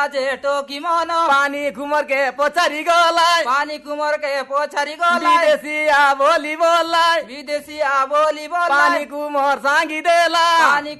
जेठो किमोनो पानी कुमर के पोछरी गोलाई पानी कुमर के पोछरी गोलाई विदेशिया बोली बोलाई विदेशिया बोली बोलाई पानी कुमर सांगी देला पानी